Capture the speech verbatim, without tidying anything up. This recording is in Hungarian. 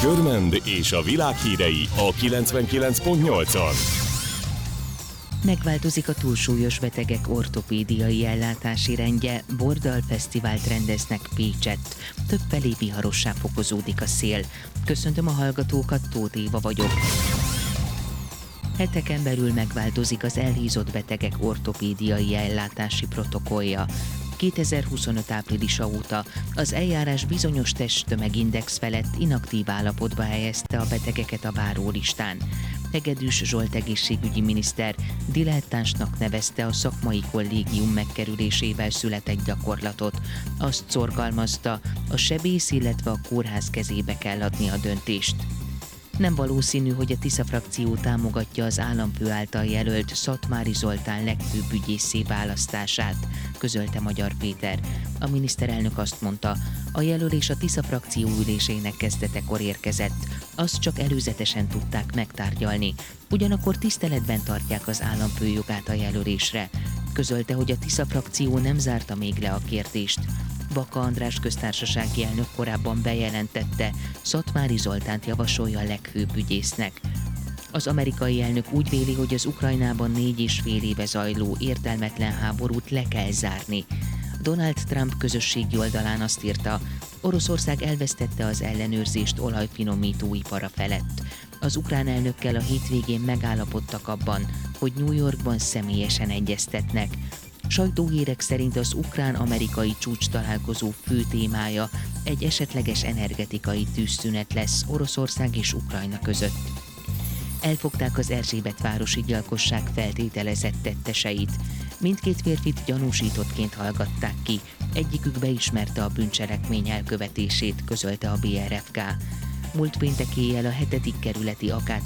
Görmend és a világ hírei a kilencvenkilenc pont nyolcon. Megváltozik a túlsúlyos betegek ortopédiai ellátási rendje, Bordal Fesztivált rendeznek Pécsett. Többfelé viharossá fokozódik a szél. Köszöntöm a hallgatókat, Tóth Éva vagyok. Heteken belül megváltozik az elhízott betegek ortopédiai ellátási protokollja. kétezer-huszonöt áprilisa óta az eljárás bizonyos testtömegindex felett inaktív állapotba helyezte a betegeket a várólistán. Hegedűs Zsolt egészségügyi miniszter dilettánsnak nevezte a szakmai kollégium megkerülésével született gyakorlatot. Azt szorgalmazta, a sebész, illetve a kórház kezébe kell adni a döntést. Nem valószínű, hogy a Tisza frakció támogatja az államfő által jelölt Szatmári Zoltán legfőbb ügyészé választását, közölte Magyar Péter. A miniszterelnök azt mondta, a jelölés a Tisza frakció ülésének kezdetekor érkezett, azt csak előzetesen tudták megtárgyalni, ugyanakkor tiszteletben tartják az államfő jogát a jelölésre. Közölte, hogy a Tisza frakció nem zárta még le a kérdést. Baka András köztársasági elnök korábban bejelentette, Szatmári Zoltánt javasolja a legfőbb ügyésznek. Az amerikai elnök úgy véli, hogy az Ukrajnában négy és fél éve zajló értelmetlen háborút le kell zárni. Donald Trump közösségi oldalán azt írta, Oroszország elvesztette az ellenőrzést olajfinomító ipara felett. Az ukrán elnökkel a hétvégén megállapodtak abban, hogy New Yorkban személyesen egyeztetnek. Sajtóhírek szerint az ukrán-amerikai csúcs találkozó fő témája egy esetleges energetikai tűzszünet lesz Oroszország és Ukrajna között. Elfogták az Erzsébetvárosi gyilkosság feltételezett tetteseit. Mindkét férfit gyanúsítottként hallgatták ki, egyikük beismerte a bűncselekmény elkövetését, közölte a bé er ef ká. Múlt péntek éjjel a hetedik kerületi Akács